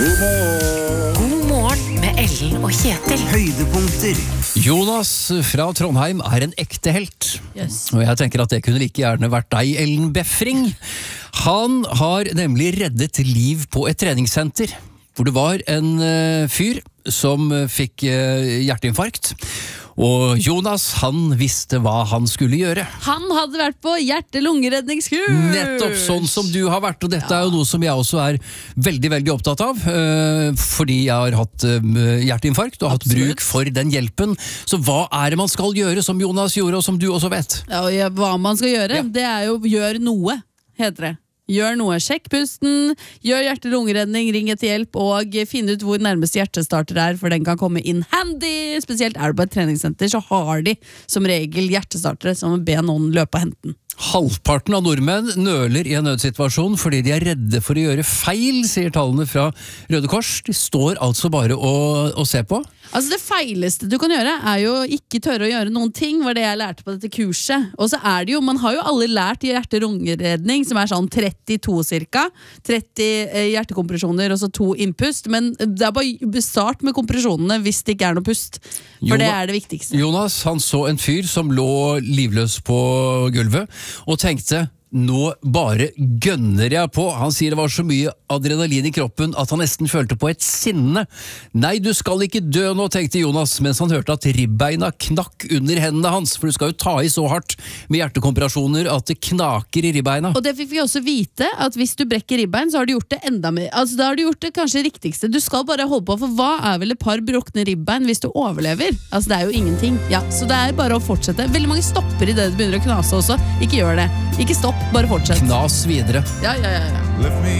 God morgen med Ellen og Kjetil. Høydepunkter. Jonas fra Trondheim er en ekte helt. Og jeg tenker at det kunne like gjerne vært deg, Ellen Befring. Han har nemlig reddet liv på et treningssenter, hvor det var en fyr som fikk hjerteinfarkt. Og Jonas, han visste hva han skulle gjøre. Han hadde vært på hjerte-lungeredningskurs! Nettopp sånn som du har vært, og dette er jo noe som jeg også er veldig, veldig opptatt av, fordi jeg har hatt hjerteinfarkt og hatt bruk for den hjelpen. Så hva er det man skal gjøre, som Jonas gjorde, og som du også vet? Ja, hva man skal gjøre, det er jo gjør noe, heter det. Gjør noe, sjekk pusten, gjør hjerte-lungeredning, ring etter hjelp og finn ut hvor nærmeste hjertestarter er, for den kan komme in handy. Spesielt er det på et treningssenter, så har de som regel hjertestartere som må be noen løpe og hente den. Halvparten av nordmenn nøler i en nødsituasjon fordi de er redde for å gjøre feil, sier tallene fra Røde Kors. De står altså bare og ser på. Altså det feileste du kan gjøre er jo ikke tørre å gjøre noen ting, var det jeg lærte på dette kurset. Og så er det jo, man har jo alle lært i hjerte-lungeredning, som er sånn 32 cirka, 30 hjertekompresjoner og så 2 innpust, men det er bare start med kompresjonene hvis det ikke er noe pust, for det er det viktigste. Jonas, han så en fyr som lå livløs på gulvet, og tenkte, nå bare gønner jeg på. Han sier det var så mye adrenalin i kroppen at han nesten følte på et sinne. Nei, du skal ikke dø nå, tenkte Jonas, mens han hørte at ribbeina knakk under hendene hans, for du skal jo ta i så hardt med hjertekompresjoner at det knaker i ribbeina. Og det fikk vi også vite, at hvis du brekker ribbein, så har du gjort det enda mer. Altså da har du gjort det kanskje riktigste. Du skal bare holde på, for hva er vel et par brukne ribbein hvis du overlever? Altså det er jo ingenting. Ja, så det er bare å fortsette. Veldig mange stopper i det begynner å knase også. Ikke gjør det. Ikke stopp. Bare fortsett. Knas videre. Ja. Lift me